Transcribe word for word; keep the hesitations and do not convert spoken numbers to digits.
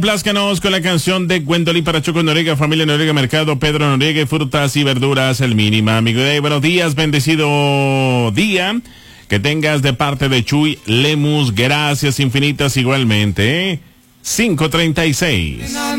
Pláscanos con la canción de Gwendolyn para Choco Noriega, familia Noriega Mercado, Pedro Noriega, frutas y verduras el mínima. Amigo de buenos días, bendecido día que tengas de parte de Chuy Lemus, gracias infinitas igualmente. ¿eh? cinco treinta y seis.